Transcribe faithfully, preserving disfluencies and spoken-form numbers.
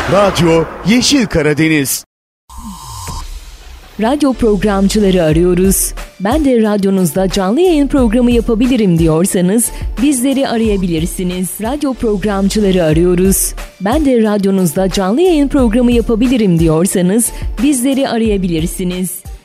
Radyo Yeşil Karadeniz. Radyo programcıları arıyoruz. Ben de radyonuzda canlı yayın programı yapabilirim diyorsanız bizleri arayabilirsiniz. Radyo programcıları arıyoruz. Ben de radyonuzda canlı yayın programı yapabilirim diyorsanız bizleri arayabilirsiniz.